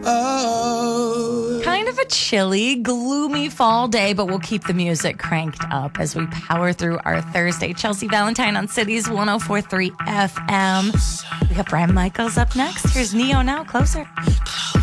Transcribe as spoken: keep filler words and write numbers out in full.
Oh. Kind of a chilly, gloomy fall day, but we'll keep the music cranked up as we power through our Thursday. Chelsea Valentine on Cities one oh four point three F M. We got Brian Michaels up next. Here's Neo Now, Closer.